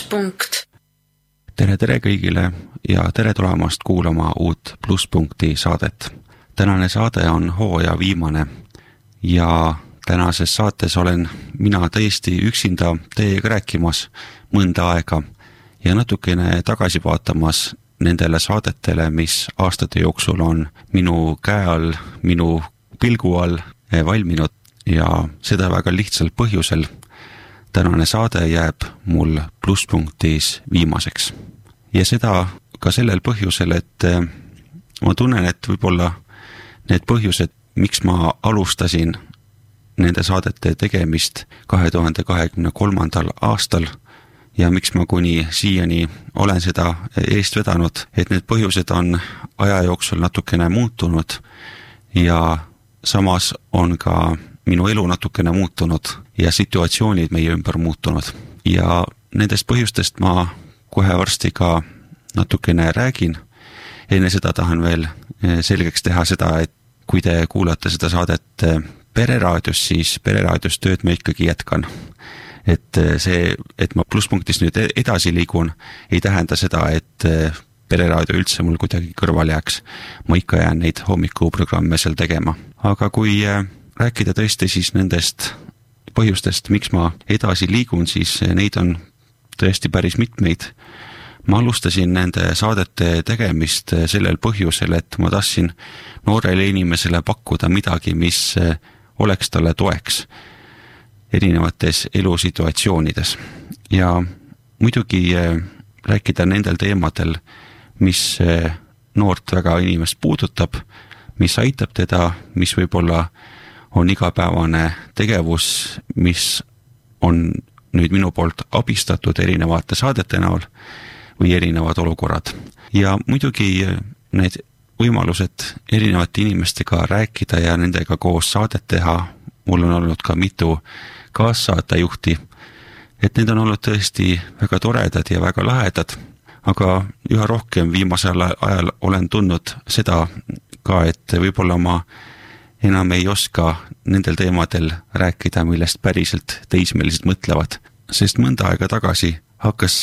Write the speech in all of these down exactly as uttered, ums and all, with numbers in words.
Plusspunkt. Tere tere kõigile ja tere tulemast kuulama uut Plusspunkti saadet. Tänane saade on hooaja viimane ja tänases saates olen mina täiesti üksinda teiega rääkimas mõnda aega ja natukene tagasi vaatamas nendele saadetele, mis aastate jooksul on minu käe all, minu pilgu all valminud ja seda väga lihtsal põhjusel. Tänane saade jääb mul Plusspunktis viimaseks. Ja seda ka sellel põhjusel, et ma tunnen, et võib-olla need põhjused, miks ma alustasin nende saadete tegemist kahe tuhande kahekümne kolmandal aastal ja miks ma kuni siiani olen seda eest vedanud, et need põhjused on aja jooksul natukene muutunud ja samas on ka minu elu natukene muutunud ja situatsioonid meie ümber muutunud. Ja nendest põhjustest ma kohe varsti ka natukene räägin. Enne seda tahan veel selgeks teha seda, et kui te kuulate seda saadet Pereraadios, siis Pereraadios tööd ma ikkagi jätkan. Et see, et ma Plusspunktis nüüd edasi liigun, ei tähenda seda, et Pereraadio üldse mul kuidagi kõrval jääks. Ma ikka jään neid hommikuprogramme seal tegema. Aga kui rääkida tõesti siis nendest põhjustest, miks ma edasi liigun, siis neid on tõesti päris mitmeid. Ma alustasin nende saadete tegemist sellel põhjusel, et ma tahtsin noorele inimesele pakkuda midagi, mis oleks talle toeks erinevates elusituatsioonides. Ja muidugi rääkida nendel teemadel, mis noort väga inimest puudutab, mis aitab teda, mis võib-olla on igapäevane tegevus, mis on nüüd minu poolt abistatud erinevate saadete näol või erinevad olukorrad. Ja muidugi need võimalused erinevate inimestega rääkida ja nendega koos saadet teha, mul on olnud ka mitu kaassaatejuhti, et need on olnud tõesti väga toredad ja väga lahedad, aga üha rohkem viimasel ajal olen tundnud seda ka, et võib-olla ma enam ei oska nendel teemadel rääkida, millest päriselt teismelised mõtlevad. Sest mõnda aega tagasi hakkas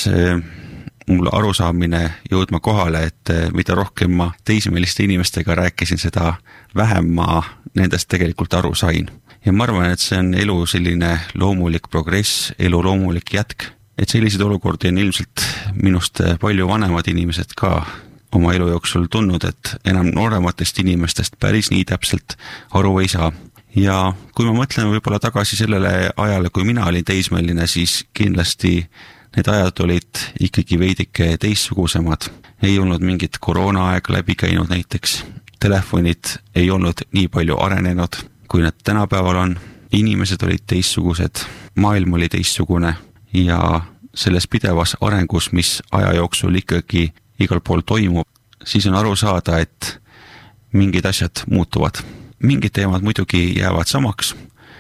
mul arusaamine jõudma kohale, et mida rohkem ma teismeliste inimestega rääkisin, seda vähem ma nendest tegelikult aru sain. Ja ma arvan, et see on elu selline loomulik progress, elu loomulik jätk. Et sellised olukordi on ilmselt minust palju vanemad inimesed ka oma elu jooksul tundnud, et enam noorematest inimestest päris nii täpselt aru ei saa. Ja kui ma mõtlen võib-olla tagasi sellele ajale, kui mina olin teismeline, siis kindlasti need ajad olid ikkagi veidike teistsugusemad. Ei olnud mingit koroonaaeg läbi käinud näiteks. Telefonid ei olnud nii palju arenenud, kui nad tänapäeval on. Inimesed olid teistsugused, maailm oli teistsugune ja selles pidevas arengus, mis aja jooksul ikkagi igal pool toimub, siis on aru saada, et mingid asjad muutuvad. Mingid teemad muidugi jäävad samaks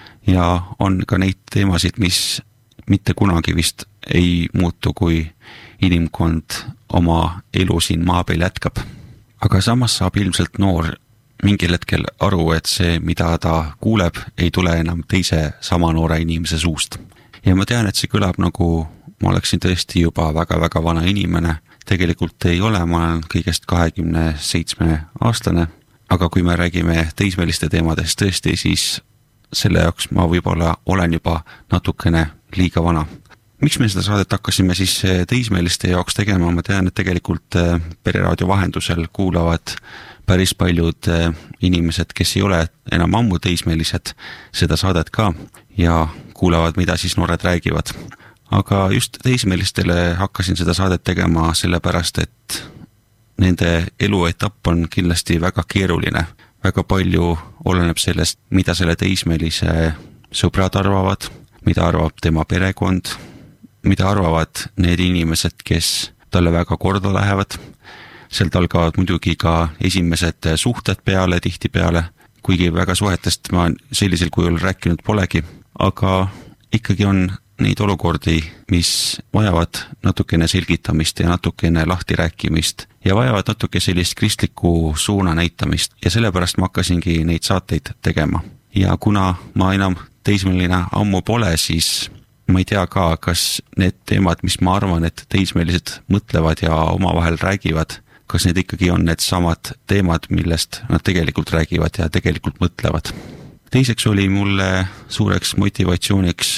ja on ka neid teemasid, mis mitte kunagi vist ei muutu, kui inimkond oma elu siin maa peal jätkab. Aga samas saab ilmselt noor mingil hetkel aru, et see, mida ta kuuleb, ei tule enam teise sama noore inimese suust. Ja ma tean, et see kõlab nagu ma oleksin tõesti juba väga-väga vana inimene. Tegelikult ei ole, ma olen kõigest kahekümne seitsme aastane, aga kui me räägime teismeliste teemadest tõesti, siis selle jaoks ma võib-olla olen juba natukene liiga vana. Miks me seda saadet hakkasime siis teismeliste jaoks tegema? Ma tean, et tegelikult Pereraadio vahendusel kuulavad päris paljud inimesed, kes ei ole enam ammu teismelised, seda saadet ka ja kuulavad, mida siis noored räägivad. Aga just teismelistele hakkasin seda saadet tegema sellepärast, et nende eluetapp on kindlasti väga keeruline. Väga palju oleneb sellest, mida selle teismelise sõbrad arvavad, mida arvab tema perekond, mida arvavad need inimesed, kes talle väga korda lähevad. Sealt algavad muidugi ka esimesed suhted peale tihti peale, kuigi väga suhetest ma sellisel kujul rääkinud polegi, aga ikkagi on neid olukordi, mis vajavad natukene selgitamist ja natukene lahti rääkimist ja vajavad natuke sellist kristliku suuna näitamist ja sellepärast ma hakkasingi neid saateid tegema. Ja kuna ma enam teismeline ammu pole, siis ma ei tea ka, kas need teemad, mis ma arvan, et teismelised mõtlevad ja omavahel räägivad, kas need ikkagi on need samad teemad, millest nad tegelikult räägivad ja tegelikult mõtlevad. Teiseks oli mulle suureks motivatsiooniks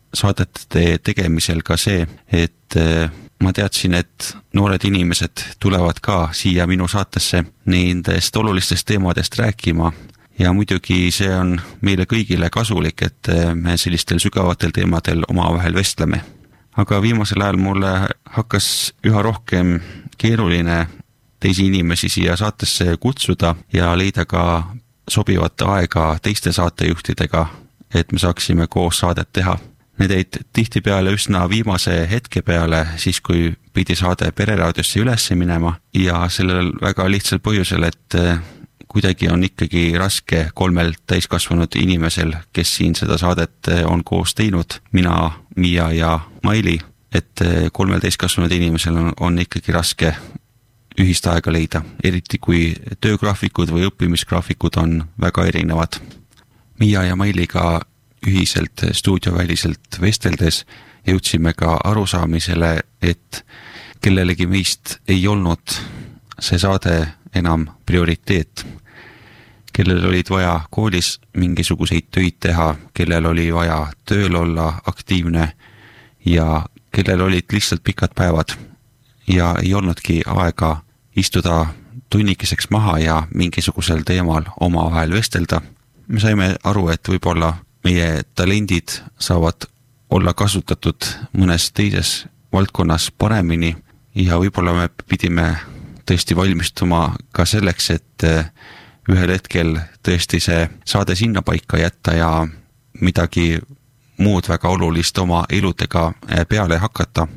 saadete tegemisel ka see, et ma teadsin, et noored inimesed tulevad ka siia minu saatesse nendest olulistest teemadest rääkima ja muidugi see on meile kõigile kasulik, et me sellistel sügavatel teemadel omavahel vestleme. Aga viimasel ajal mulle hakkas üha rohkem keeruline teisi inimesi siia saatesse kutsuda ja leida ka sobivat aega teiste saatejuhtidega, et me saaksime koos saadet teha. Need jäid tihtipeale üsna viimase hetke peale, siis kui pidi saade Pereraadiosse ülesse minema ja sellel väga lihtsal põhjusel, et kuidagi on ikkagi raske kolmel täiskasvanud inimesel, kes siin seda saadet on koos teinud, mina, Miia ja Maili, et kolmel täiskasvanud inimesel on, on ikkagi raske ühist aega leida, eriti kui töögraafikud või õppimisgraafikud on väga erinevad. Miia ja Mailiga ühiselt stuudioväliselt vesteldes jõudsime ka arusaamisele, et kellelegi meist ei olnud see saade enam prioriteet. Kellel olid vaja koolis mingisuguseid töid teha, kellel oli vaja tööl olla aktiivne ja kellel olid lihtsalt pikad päevad ja ei olnudki aega istuda tunnikeseks maha ja mingisugusel teemal omavahel vestelda. Me saime aru, et võib-olla meie talendid saavad olla kasutatud mõnes teises valdkonnas paremini ja võib-olla me pidime tõesti valmistuma ka selleks, et ühel hetkel tõesti see saade sinna paika jätta ja midagi muud väga olulist oma eludega peale hakata.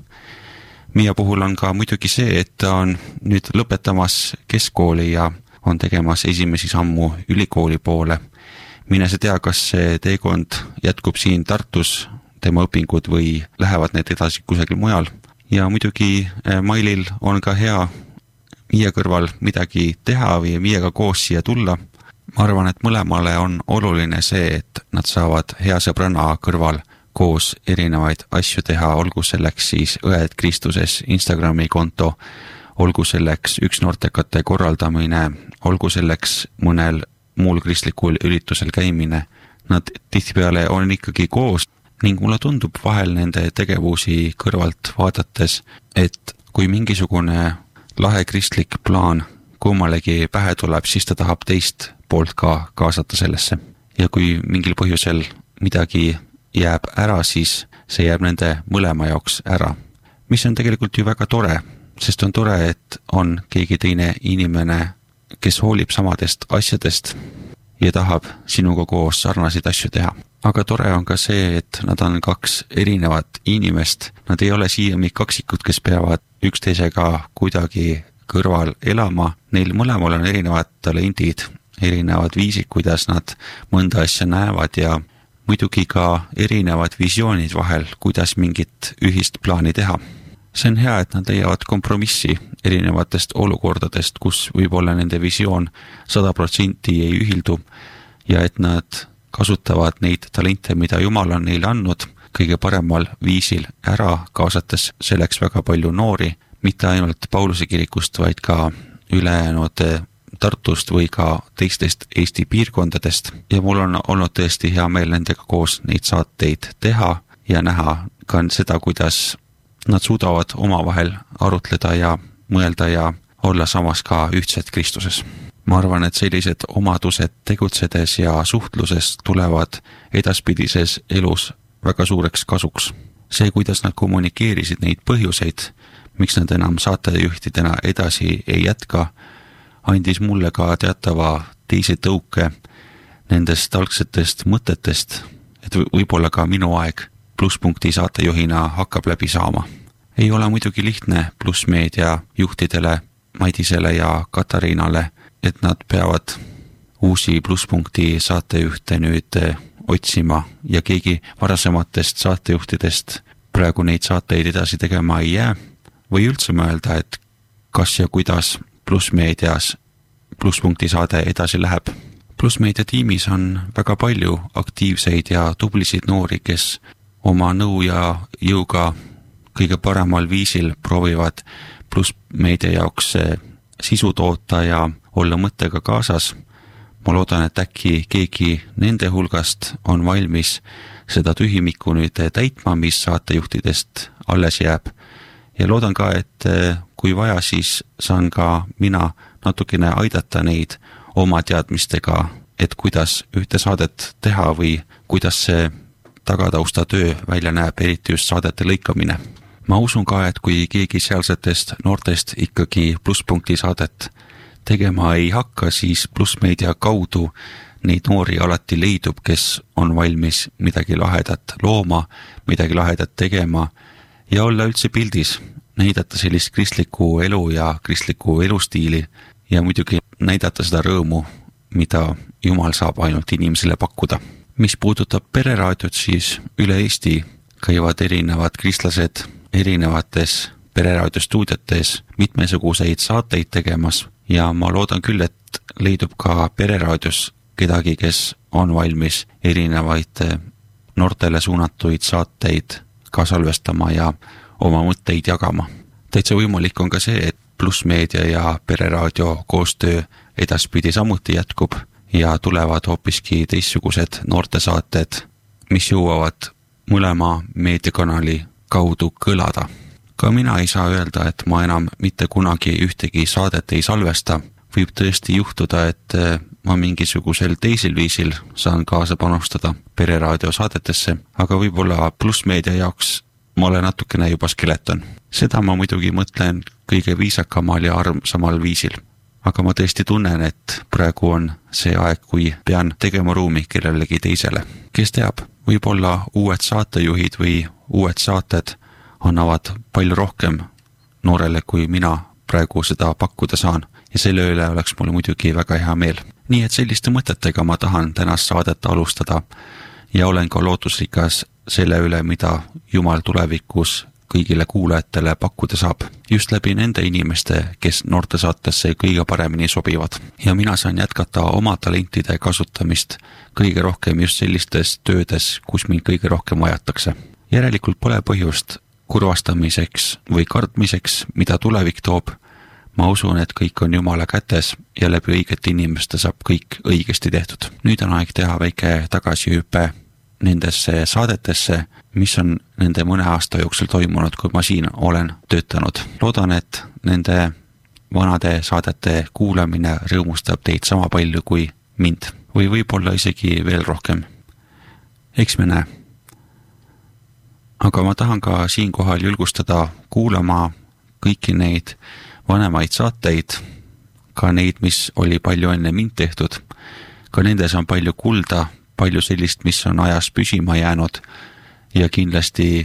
Miia puhul on ka muidugi see, et ta on nüüd lõpetamas keskkooli ja on tegemas esimesi sammu ülikooli poole. Mine sa tea, kas see teekond jätkub siin Tartus, tema õpingud või lähevad need edasi kusagil mujal. Ja muidugi Mailil on ka hea Miia kõrval midagi teha või Miiaga koos siia tulla. Ma arvan, et mõlemale on oluline see, et nad saavad hea sõbranna kõrval koos erinevaid asju teha, olgu selleks siis Õed Kristuses Instagrami konto, olgu selleks üks noortekate korraldamine, olgu selleks mõnel muul kristlikul üritusel käimine. Nad tihtipeale on ikkagi koos ning mulle tundub vahel nende tegevusi kõrvalt vaadates, et kui mingisugune lahe kristlik plaan kummalegi pähe tuleb, siis ta tahab teist poolt ka kaasata sellesse. Ja kui mingil põhjusel midagi jääb ära, siis see jääb nende mõlema jaoks ära. Mis on tegelikult ju väga tore, sest on tore, et on keegi teine inimene, kes hoolib samadest asjadest ja tahab sinuga koos sarnaseid asju teha. Aga tore on ka see, et nad on kaks erinevat inimest. Nad ei ole siiani kaksikud, kes peavad üksteisega kuidagi kõrval elama. Neil mõlemal on erinevad talendid, erinevad viisid, kuidas nad mõnda asja näevad ja muidugi ka erinevad visioonid vahel, kuidas mingit ühist plaani teha. See on hea, et nad leiavad kompromissi erinevatest olukordadest, kus võib-olla nende visioon sada protsenti ei ühildu ja et nad kasutavad neid talente, mida Jumal on neile andnud, kõige paremal viisil ära, kaasates selleks väga palju noori, mitte ainult Pauluse kirikust, vaid ka ülejäänud Tartust või ka teistest Eesti piirkondadest. Ja mul on olnud tõesti hea meel nendega koos neid saateid teha ja näha ka seda, kuidas nad suudavad omavahel arutleda ja mõelda ja olla samas ka ühtsed Kristuses. Ma arvan, et sellised omadused tegutsedes ja suhtluses tulevad edaspidises elus väga suureks kasuks. See, kuidas nad kommunikeerisid neid põhjuseid, miks nad enam saatejuhtidena edasi ei jätka, andis mulle ka teatava teise tõuke nendest algsetest mõtetest, et võib-olla ka minu aeg Plusspunkti saatejuhina hakkab läbi saama. Ei ole muidugi lihtne Plussmeedia juhtidele, Maidisele ja Katariinale, et nad peavad uusi Plusspunkti saatejuhte nüüd otsima ja keegi varasematest saatejuhtidest praegu neid saateid edasi tegema ei jää või üldse mõelda, et kas ja kuidas Plussmeedias Plusspunkti saade edasi läheb. Plussmeedia tiimis on väga palju aktiivseid ja tublisid noori, kes oma nõu ja jõuga kõige paremal viisil proovivad Pluss Meedia jaoks sisu toota ja olla mõttega kaasas. Ma loodan, et äkki keegi nende hulgast on valmis seda tühimikku nüüd täitma, mis saatejuhtidest alles jääb. Ja loodan ka, et kui vaja, siis saan ka mina natukene aidata neid oma teadmistega, et kuidas ühte saadet teha või kuidas see tagatausta töö välja näeb, eriti just saadete lõikamine. Ma usun ka, et kui keegi sealsetest noortest ikkagi Plusspunkti saadet tegema ei hakka, siis Pluss Meedia kaudu neid noori alati leidub, kes on valmis midagi lahedat looma, midagi lahedat tegema ja olla üldse pildis, näidata sellist kristlikku elu ja kristlikku elustiili ja muidugi näidata seda rõõmu, mida Jumal saab ainult inimesele pakkuda. Mis puudutab pereraadiot, siis üle Eesti käivad erinevad kristlased erinevates pereraadiostuudiotes mitmesuguseid saateid tegemas ja ma loodan küll, et leidub ka pereraadios kedagi, kes on valmis erinevaid noortele suunatuid saateid ka salvestama ja oma mõtteid jagama. Täitsa võimalik on ka see, et Pluss Meedia ja pereraadio koostöö edaspidi samuti jätkub ja tulevad hoopiski teistsugused noortesaated, mis jõuavad mõlema meediakanali kaudu kõlada. Ka mina ei saa öelda, et ma enam mitte kunagi ühtegi saadet ei salvesta. Võib tõesti juhtuda, et ma mingisugusel teisel viisil saan kaasa panustada pereraadio saadetesse, aga võib-olla Pluss Meedia jaoks ma olen natukene juba skeleton. Seda ma muidugi mõtlen kõige viisakamal ja armsamal viisil. Aga ma tõesti tunnen, et praegu on see aeg, kui pean tegema ruumi kellelegi teisele. Kes teab, võib-olla uued saatejuhid või uued saated annavad palju rohkem noorele, kui mina praegu seda pakkuda saan ja selle üle oleks mulle muidugi väga hea meel. Nii et selliste mõtetega ma tahan tänast saadet alustada ja olen ka lootusrikas selle üle, mida Jumal tulevikus kõigile kuulajatele pakkuda saab. Just läbi nende inimeste, kes noorte saatesse kõige paremini sobivad. Ja mina saan jätkata oma talentide kasutamist kõige rohkem just sellistes töödes, kus mind kõige rohkem vajatakse. Järelikult pole põhjust kurvastamiseks või kartmiseks, mida tulevik toob. Ma usun, et kõik on Jumala kätes ja läbi õigete inimeste saab kõik õigesti tehtud. Nüüd on aeg teha väike tagasihüpe nendesse saadetesse, mis on nende mõne aasta jooksul toimunud, kui ma siin olen töötanud. Loodan, et nende vanade saadete kuulamine rõõmustab teid sama palju kui mind või võib-olla isegi veel rohkem. Eks me näe. Aga ma tahan ka siinkohal julgustada kuulama kõiki neid vanemaid saateid, ka neid, mis oli palju enne mind tehtud. Ka nendes on palju kulda, palju sellist, mis on ajas püsima jäänud ja kindlasti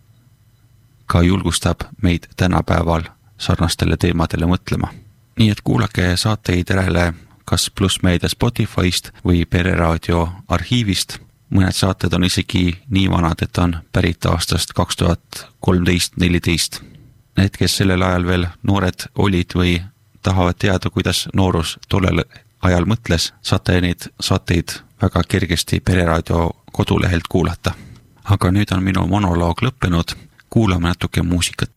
ka julgustab meid tänapäeval sarnastele teemadele mõtlema. Nii et kuulake saateid järele kas Pluss Meedia Spotify'st või pereraadio arhiivist. Mõned saated on isegi nii vanad, et on pärit aastast kaks tuhat kolmteist neliteist. Need, kes sellel ajal veel noored olid või tahavad teada, kuidas noorus tollel ajal mõtles, saate neid saateid väga kergesti pereraadio kodulehelt kuulata. Aga nüüd on minu monoloog lõppenud, kuulame natuke muusikat.